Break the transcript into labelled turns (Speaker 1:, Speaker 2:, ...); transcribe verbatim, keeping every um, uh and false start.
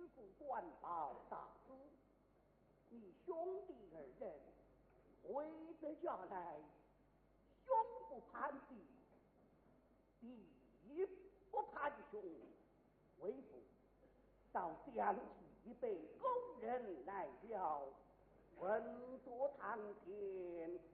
Speaker 1: 父官报大师，你兄弟二人回得家来，兄不攀弟，弟不攀兄，为父倒将起一辈工人来了，稳坐堂前，